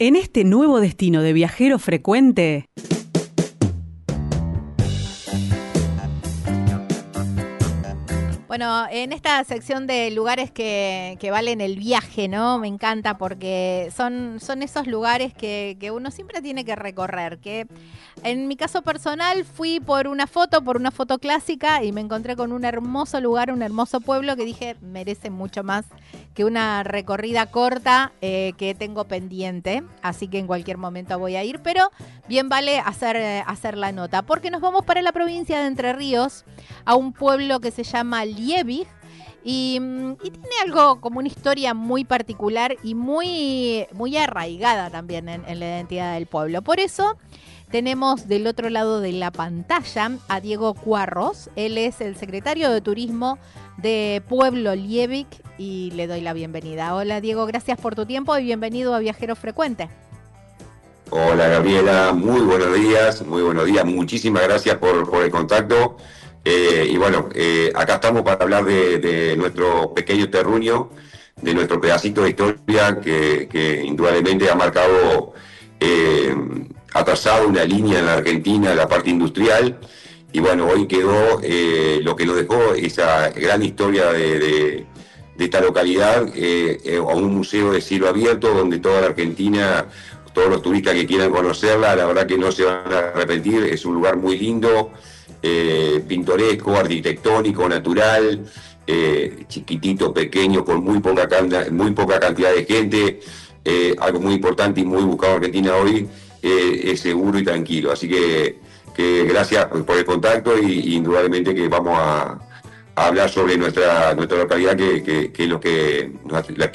En este nuevo destino de viajero frecuente... Bueno, en esta sección de lugares que valen el viaje, ¿no? Me encanta porque son esos lugares que uno siempre tiene que recorrer. Que en mi caso personal fui por una foto clásica y me encontré con un hermoso lugar, un hermoso pueblo que dije merece mucho más que una recorrida corta que tengo pendiente. Así que en cualquier momento voy a ir, pero bien vale hacer la nota. Porque nos vamos para la provincia de Entre Ríos, a un pueblo que se llama Liebig y tiene algo como una historia muy particular y muy arraigada también en la identidad del pueblo. Por eso tenemos del otro lado de la pantalla a Diego Cuarros. Él es el secretario de Turismo de Pueblo Liebig y le doy la bienvenida. Hola Diego, gracias por tu tiempo y bienvenido a Viajero Frecuente. Hola Gabriela, muy buenos días, muchísimas gracias por el contacto. Y bueno, acá estamos para hablar de nuestro pequeño terruño, de nuestro pedacito de historia que indudablemente ha marcado, ha trazado una línea en la Argentina, en la parte industrial, y bueno, hoy quedó lo que nos dejó esa gran historia de esta localidad, a un museo de cielo abierto donde toda la Argentina, todos los turistas que quieran conocerla, la verdad que no se van a arrepentir. Es un lugar muy lindo, pintoresco, arquitectónico, natural, chiquitito, pequeño, con muy poca cantidad de gente. Algo muy importante y muy buscado en Argentina hoy, es seguro y tranquilo. Así que gracias por el contacto y indudablemente que vamos a hablar sobre nuestra localidad, que es lo que